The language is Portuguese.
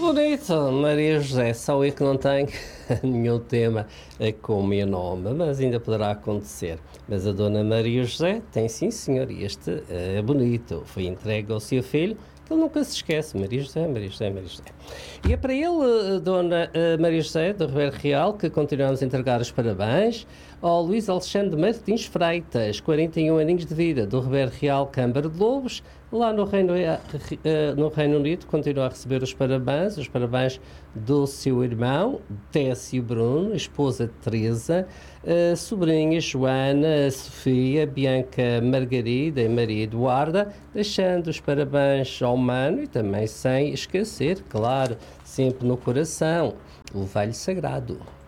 bonito, Maria José, só eu que não tenho nenhum tema com o meu nome, mas ainda poderá acontecer. Mas a dona Maria José tem, sim senhor, e este é bonito, foi entregue ao seu filho, que ele nunca se esquece, Maria José, Maria José, Maria José. E é para ele, dona Maria José, do Ribeiro Real, que continuamos a entregar os parabéns ao Luís Alexandre Martins Freitas, 41 aninhos de vida, do Ribeiro Real, Câmara de Lobos, lá no Reino Unido, continua a receber os parabéns do seu irmão, Técio Bruno, esposa Teresa, sobrinha Joana, Sofia, Bianca Margarida e Maria Eduarda, deixando os parabéns ao mano e também sem esquecer, claro, sempre no coração, o Velho Sagrado.